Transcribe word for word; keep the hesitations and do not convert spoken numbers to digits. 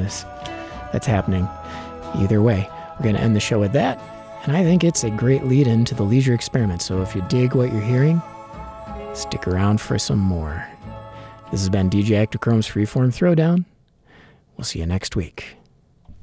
madness that's happening. Either way, we're going to end the show with that, and I think it's a great lead-in to the Leisure Experiment, so if you dig what you're hearing, stick around for some more. This has been D J Ectochrome's Freeform Throwdown. We'll see you next week.